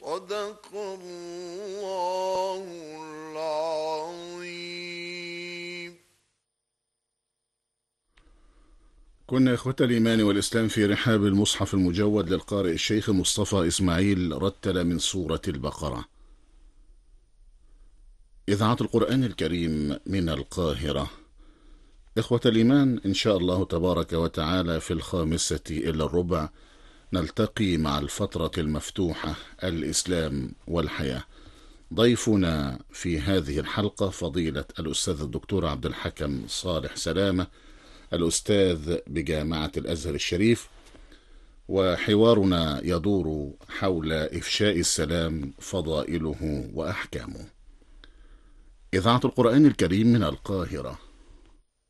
صدق الله العظيم. كنا إخوة الإيمان والإسلام في رحاب المصحف المجود للقارئ الشيخ مصطفى إسماعيل، رتل من سورة البقرة. إذاعة القرآن الكريم من القاهرة. إخوة الإيمان، إن شاء الله تبارك وتعالى في 5:45 نلتقي مع الفترة المفتوحة الإسلام والحياة. ضيفنا في هذه الحلقة فضيلة الأستاذ الدكتور عبد الحكم صالح سلامة، الأستاذ بجامعة الأزهر الشريف، وحوارنا يدور حول إفشاء السلام، فضائله وأحكامه. إذاعة القرآن الكريم من القاهرة.